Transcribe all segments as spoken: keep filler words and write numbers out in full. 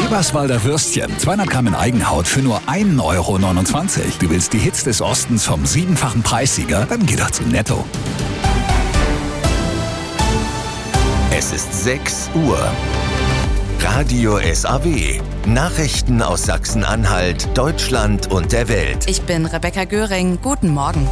Eberswalder Würstchen, zweihundert Gramm in Eigenhaut für nur ein Euro neunundzwanzig. Du willst die Hits des Ostens vom siebenfachen Preissieger? Dann geh doch zu Netto. Es ist sechs Uhr. Radio S A W. Nachrichten aus Sachsen-Anhalt, Deutschland und der Welt. Ich bin Rebecca Göring. Guten Morgen.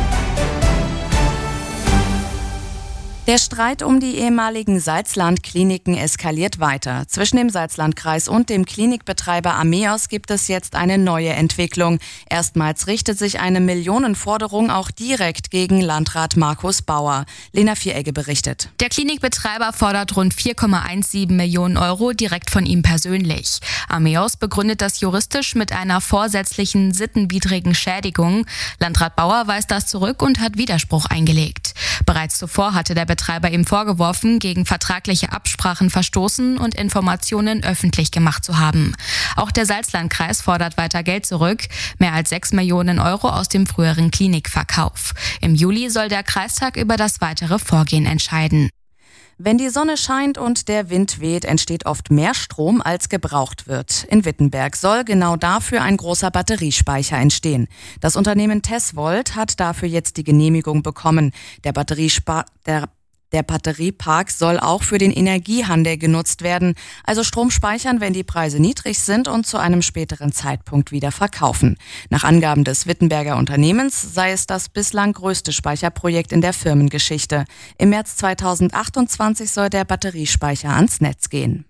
Der Streit um die ehemaligen Salzland-Kliniken eskaliert weiter. Zwischen dem Salzlandkreis und dem Klinikbetreiber Ameos gibt es jetzt eine neue Entwicklung. Erstmals richtet sich eine Millionenforderung auch direkt gegen Landrat Markus Bauer. Lena Vieregge berichtet. Der Klinikbetreiber fordert rund vier Komma siebzehn Millionen Euro direkt von ihm persönlich. Ameos begründet das juristisch mit einer vorsätzlichen sittenwidrigen Schädigung. Landrat Bauer weist das zurück und hat Widerspruch eingelegt. Bereits zuvor hatte der Betreiber ihm vorgeworfen, gegen vertragliche Absprachen verstoßen und Informationen öffentlich gemacht zu haben. Auch der Salzlandkreis fordert weiter Geld zurück, mehr als sechs Millionen Euro aus dem früheren Klinikverkauf. Im Juli soll der Kreistag über das weitere Vorgehen entscheiden. Wenn die Sonne scheint und der Wind weht, entsteht oft mehr Strom, als gebraucht wird. In Wittenberg soll genau dafür ein großer Batteriespeicher entstehen. Das Unternehmen Tesvolt hat dafür jetzt die Genehmigung bekommen. Der Batteriespa- der Der Batteriepark soll auch für den Energiehandel genutzt werden, also Strom speichern, wenn die Preise niedrig sind und zu einem späteren Zeitpunkt wieder verkaufen. Nach Angaben des Wittenberger Unternehmens sei es das bislang größte Speicherprojekt in der Firmengeschichte. Im März zweitausendachtundzwanzig soll der Batteriespeicher ans Netz gehen.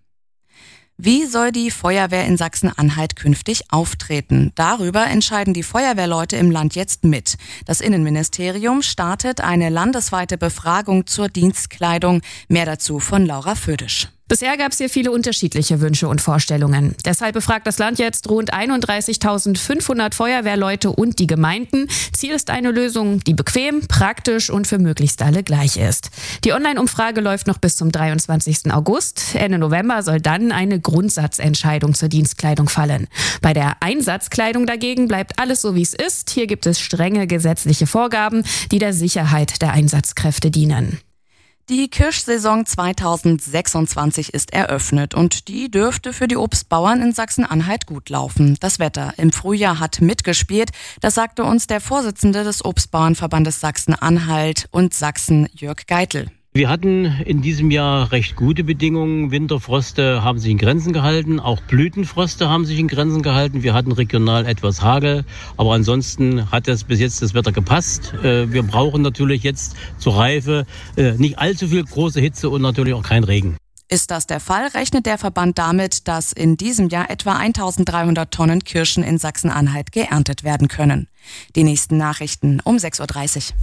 Wie soll die Feuerwehr in Sachsen-Anhalt künftig auftreten? Darüber entscheiden die Feuerwehrleute im Land jetzt mit. Das Innenministerium startet eine landesweite Befragung zur Dienstkleidung. Mehr dazu von Laura Födisch. Bisher gab es hier viele unterschiedliche Wünsche und Vorstellungen. Deshalb befragt das Land jetzt rund einunddreißigtausendfünfhundert Feuerwehrleute und die Gemeinden. Ziel ist eine Lösung, die bequem, praktisch und für möglichst alle gleich ist. Die Online-Umfrage läuft noch bis zum dreiundzwanzigsten August. Ende November soll dann eine Grundsatzentscheidung zur Dienstkleidung fallen. Bei der Einsatzkleidung dagegen bleibt alles so, wie es ist. Hier gibt es strenge gesetzliche Vorgaben, die der Sicherheit der Einsatzkräfte dienen. Die Kirschsaison zweitausendsechsundzwanzig ist eröffnet und die dürfte für die Obstbauern in Sachsen-Anhalt gut laufen. Das Wetter im Frühjahr hat mitgespielt, das sagte uns der Vorsitzende des Obstbauernverbandes Sachsen-Anhalt und Sachsen, Jörg Geitel. Wir hatten in diesem Jahr recht gute Bedingungen. Winterfroste haben sich in Grenzen gehalten, auch Blütenfroste haben sich in Grenzen gehalten. Wir hatten regional etwas Hagel, aber ansonsten hat das bis jetzt das Wetter gepasst. Wir brauchen natürlich jetzt zur Reife nicht allzu viel große Hitze und natürlich auch kein Regen. Ist das der Fall, rechnet der Verband damit, dass in diesem Jahr etwa eintausenddreihundert Tonnen Kirschen in Sachsen-Anhalt geerntet werden können. Die nächsten Nachrichten um sechs Uhr dreißig.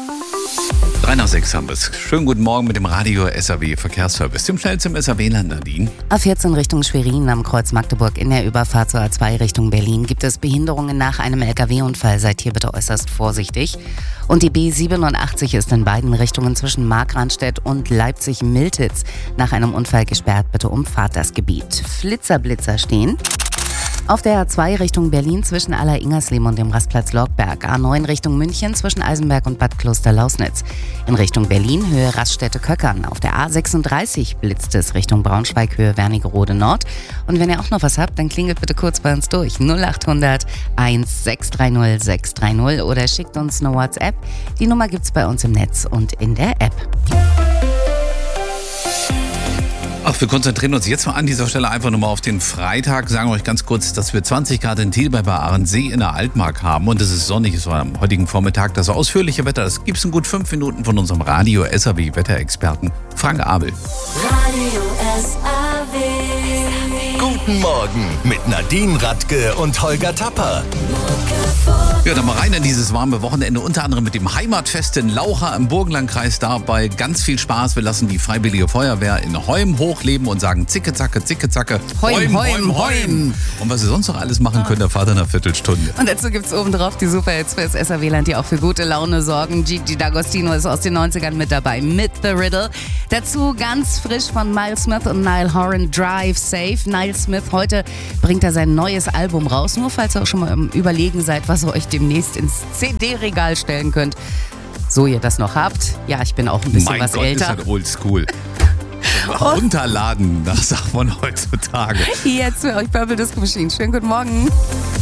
drei nach sechs haben wir es. Schönen guten Morgen mit dem Radio S A W Verkehrsservice. Dem schnell zum S A W-Land, Nadine. A vierzehn Richtung Schwerin am Kreuz Magdeburg in der Überfahrt zur A zwei Richtung Berlin gibt es Behinderungen nach einem L K W-Unfall. Seid hier bitte äußerst vorsichtig. Und die B siebenundachtzig ist in beiden Richtungen zwischen Markranstädt und Leipzig-Miltitz nach einem Unfall gesperrt. Bitte umfahrt das Gebiet. Flitzer-Blitzer stehen. Auf der A zwei Richtung Berlin zwischen Aller-Ingersleben und dem Rastplatz Lorgberg. A neun Richtung München zwischen Eisenberg und Bad Kloster-Lausnitz. In Richtung Berlin Höhe Raststätte-Köckern. Auf der A sechsunddreißig blitzt es Richtung Braunschweig Höhe Wernigerode Nord. Und wenn ihr auch noch was habt, dann klingelt bitte kurz bei uns durch. null achthundert eins sechs drei null sechs drei null oder schickt uns eine WhatsApp. Die Nummer gibt's bei uns im Netz und in der App. Ach, wir konzentrieren uns jetzt mal an dieser Stelle einfach nur mal auf den Freitag. Sagen wir euch ganz kurz, dass wir zwanzig Grad in Thiel bei Ahrensee in der Altmark haben und es ist sonnig. Es war am heutigen Vormittag das ausführliche Wetter. Das gibt's in gut fünf Minuten von unserem Radio S A W-Wetterexperten Frank Abel. Radio S A W. Guten Morgen mit Nadine Radke und Holger Tapper. Ja, dann mal rein in dieses warme Wochenende, unter anderem mit dem Heimatfest in Laucha im Burgenlandkreis. Dabei ganz viel Spaß. Wir lassen die Freiwillige Feuerwehr in Heum hochleben und sagen Zicke, Zacke, Zicke, Zacke. Heum, Heum, Heum. Und was Sie sonst noch alles machen können, erfahrt ihr in einer Viertelstunde. Und dazu gibt's obendrauf die Superhits fürs S A W-Land, die auch für gute Laune sorgen. Gigi D'Agostino ist aus den neunzigern mit dabei, mit The Riddle. Dazu ganz frisch von Miles Smith und Niall Horan, Drive Safe. Niall Smith, heute bringt er sein neues Album raus. Nur falls ihr auch schon mal im Überlegen seid, was ihr euch demnächst ins C D-Regal stellen könnt. So ihr das noch habt. Ja, ich bin auch ein bisschen mein was Gott, älter. Ist halt oldschool. Runterladen, das sagt man heutzutage. Jetzt für euch Purple Disco Machine. Schönen guten Morgen.